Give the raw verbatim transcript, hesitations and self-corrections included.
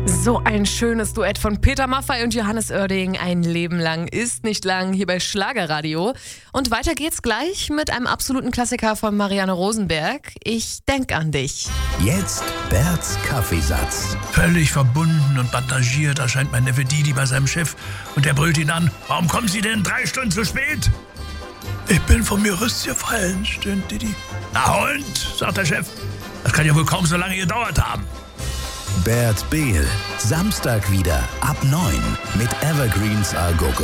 So ein schönes Duett von Peter Maffay und Johannes Oerding. Ein Leben lang ist nicht lang hier bei Schlagerradio. Und weiter geht's gleich mit einem absoluten Klassiker von Marianne Rosenberg. Ich denk an dich. Jetzt Berts Kaffeesatz. Völlig verbunden und bandagiert erscheint mein Neffe Didi bei seinem Chef und der brüllt ihn an. Warum kommen Sie denn drei Stunden zu spät? Ich bin vom Gerüst gefallen, stöhnt Didi. Na und, sagt der Chef. Das kann ja wohl kaum so lange gedauert haben. Bert Behl, Samstag wieder ab neun mit Evergreens A Go Go.